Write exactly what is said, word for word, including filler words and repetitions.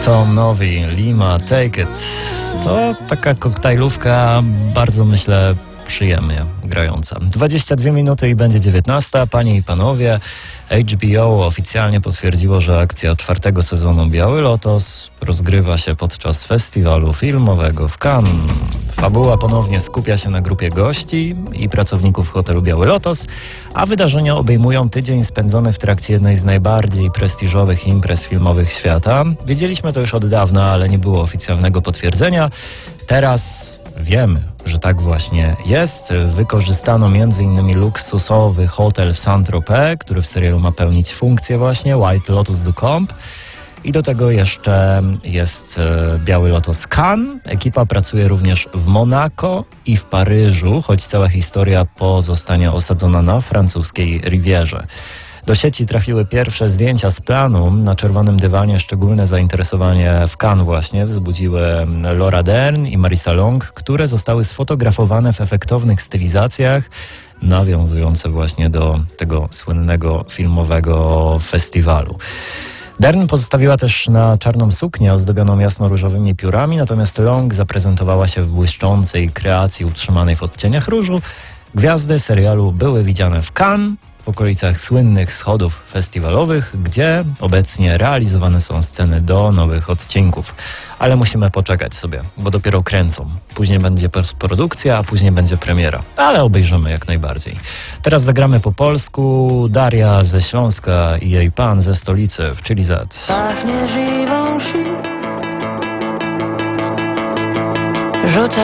Tom Novi, Lima, Take It. To taka koktajlówka, bardzo myślę przyjemnie grająca. dwadzieścia dwie minuty i będzie dziewiętnasta. Panie i panowie, H B O oficjalnie potwierdziło, że akcja czwartego sezonu Biały Lotos rozgrywa się podczas festiwalu filmowego w Cannes. Fabuła ponownie skupia się na grupie gości i pracowników hotelu Biały Lotos, a wydarzenia obejmują tydzień spędzony w trakcie jednej z najbardziej prestiżowych imprez filmowych świata. Wiedzieliśmy to już od dawna, ale nie było oficjalnego potwierdzenia. Teraz wiemy, że tak właśnie jest. Wykorzystano między innymi luksusowy hotel w Saint-Tropez, który w serialu ma pełnić funkcję właśnie White Lotus du Camp. I do tego jeszcze jest e, Biały Lotos Cannes. Ekipa pracuje również w Monako i w Paryżu, choć cała historia pozostanie osadzona na francuskiej Rivierze. Do sieci trafiły pierwsze zdjęcia z planu. Na czerwonym dywanie szczególne zainteresowanie w Cannes właśnie wzbudziły Laura Dern i Marisa Long, które zostały sfotografowane w efektownych stylizacjach nawiązujące właśnie do tego słynnego filmowego festiwalu. Dern pozostawiła też na czarną suknię ozdobioną jasno-różowymi piórami, natomiast Long zaprezentowała się w błyszczącej kreacji utrzymanej w odcieniach różu. Gwiazdy serialu były widziane w Cannes, w okolicach słynnych schodów festiwalowych, gdzie obecnie realizowane są sceny do nowych odcinków. Ale musimy poczekać sobie, bo dopiero kręcą. Później będzie postprodukcja, a później będzie premiera. Ale obejrzymy jak najbardziej. Teraz zagramy po polsku. Daria ze Śląska i jej pan ze stolicy w Chili Z. Pachnie żywą szy. Rzuca